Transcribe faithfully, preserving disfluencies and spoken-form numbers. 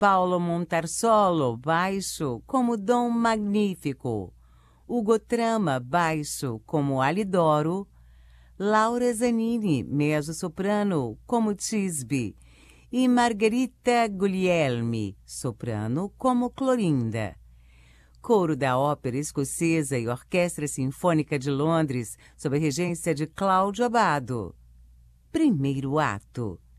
Paulo Montarsolo, baixo, como Dom Magnífico. Hugo Trama, baixo, como Alidoro. Laura Zanini, mezzo-soprano, como Tisbe. E Margherita Guglielmi, soprano, como Clorinda. Coro da Ópera Escocesa e Orquestra Sinfônica de Londres, sob a regência de Cláudio Abbado. Primeiro ato.